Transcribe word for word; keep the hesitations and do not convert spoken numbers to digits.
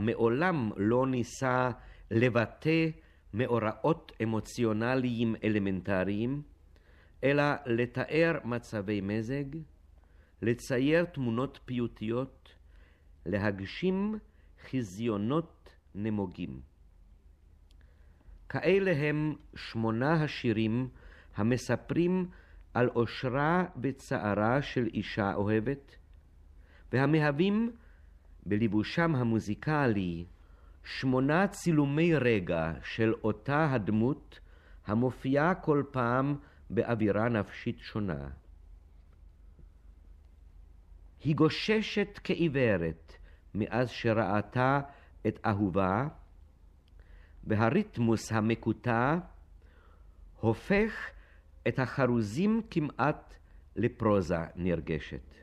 מעולם לא ניסה לבטא מאורעות אמוציונליים אלמנטריים, אלא לתאר מצבי מזג, לצייר תמונות פיוטיות, להגשים חזיונות נמוגים. כאלה הם שמונה השירים המספרים על אושרה וצערה של אישה אוהבת, והמהווים בליבושם המוזיקלי שמונה צילומי רגע של אותה הדמות המופיעה כל פעם באווירה נפשית שונה. היא גוששת כעיוורת מאז שראתה את אהובה, והריתמוס המקוטע הופך את החרוזים כמעט לפרוזה נרגשת.